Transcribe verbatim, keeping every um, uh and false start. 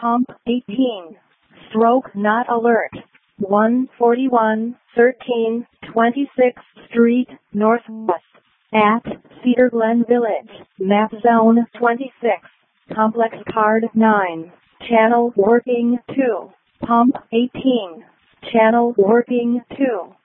Pump eighteen. Stroke not alert. one forty-one thirteen twenty-sixth Street, Northwest. At Cedar Glen Village. Map Zone twenty-six. Complex Card nine. Channel working two. Pump eighteen. Channel working two.